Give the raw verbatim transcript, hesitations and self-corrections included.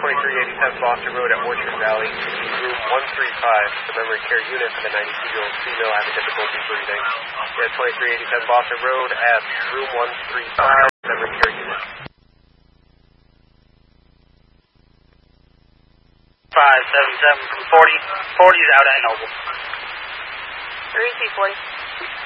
twenty-three eighty-seven Boston Road at Orchard Valley, room one three five, the memory care unit for the ninety-two-year-old female having difficulty breathing. Yeah, twenty-three eighty-seven Boston Road at room one three five, memory care unit. five seven seven from forty. forty is out at Noble. three C forty.